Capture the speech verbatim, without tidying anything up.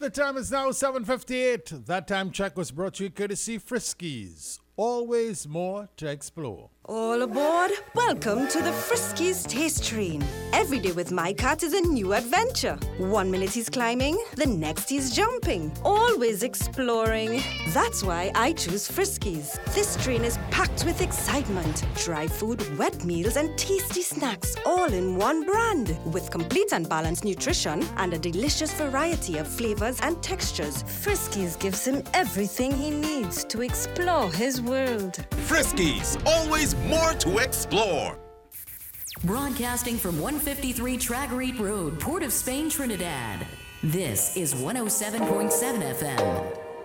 The time is now seven fifty-eight. That time check was brought to you courtesy Friskies. Always more to explore. All aboard! Welcome to the Friskies Taste Train. Every day with my cat is a new adventure. One minute he's climbing, the next he's jumping. Always exploring. That's why I choose Friskies. This train is packed with excitement. Dry food, wet meals, and tasty snacks all in one brand. With complete and balanced nutrition and a delicious variety of flavors and textures. Friskies gives him everything he needs to explore his world. Friskies, always more to explore. Broadcasting from one fifty-three Tragarete Road, Port of Spain, Trinidad. This is one oh seven point seven F M.